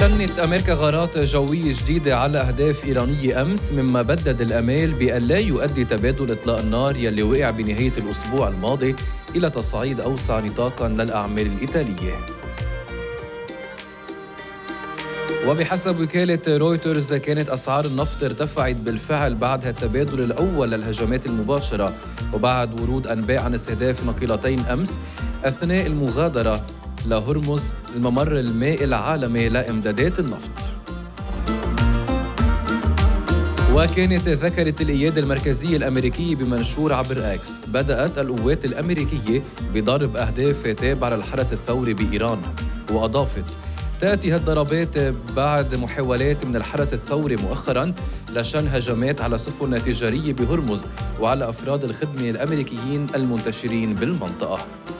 شنت أمريكا غارات جوية جديدة على أهداف إيرانية أمس، مما بدد الآمال بأن لا يؤدي تبادل إطلاق النار يلي وقع بنهاية الأسبوع الماضي إلى تصعيد أوسع نطاقاً للأعمال الإيطالية. وبحسب وكالة رويترز كانت أسعار النفط ارتفعت بالفعل بعد التبادل الأول للهجمات المباشرة، وبعد ورود أنباء عن استهداف ناقلتين أمس أثناء المغادرة لهرمز الممر المائي العالمي لإمدادات النفط. وكانت ذكرت القيادة المركزية الأمريكية بمنشور عبر إكس بدأت القوات الأمريكية بضرب أهداف تابعة للحرس الثوري بإيران، وأضافت تأتي هالضربات بعد محاولات من الحرس الثوري مؤخراً لشن هجمات على سفن تجارية بهرمز وعلى أفراد الخدمة الأمريكيين المنتشرين بالمنطقة.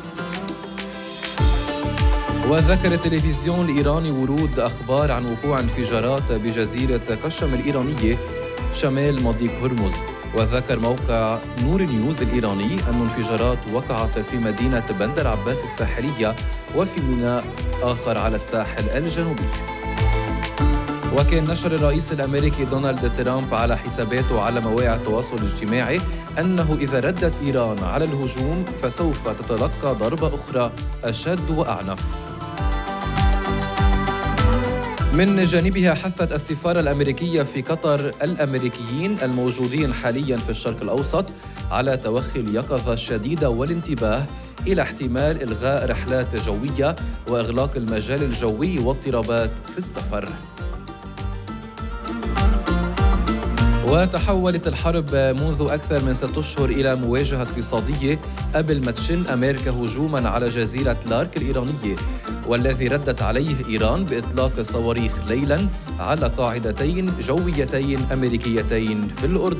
وذكر التلفزيون الإيراني ورود أخبار عن وقوع انفجارات بجزيرة قشم الإيرانية شمال مضيق هرمز. وذكر موقع نور نيوز الإيراني أن انفجارات وقعت في مدينة بندر عباس الساحلية وفي ميناء آخر على الساحل الجنوبي. وكان نشر الرئيس الأمريكي دونالد ترامب على حساباته على مواقع التواصل الاجتماعي أنه إذا ردت إيران على الهجوم فسوف تتلقى ضربة أخرى أشد وأعنف. من جانبها حثت السفارة الأمريكية في قطر الأمريكيين الموجودين حالياً في الشرق الأوسط على توخي اليقظة الشديدة والانتباه إلى احتمال إلغاء رحلات جوية وإغلاق المجال الجوي واضطرابات في السفر. وتحولت الحرب منذ أكثر من 6 أشهر إلى مواجهة اقتصادية قبل ما تشن أمريكا هجوماً على جزيرة لارك الإيرانية، والذي ردت عليه إيران بإطلاق صواريخ ليلاً على قاعدتين جويتين أمريكيتين في الأردن.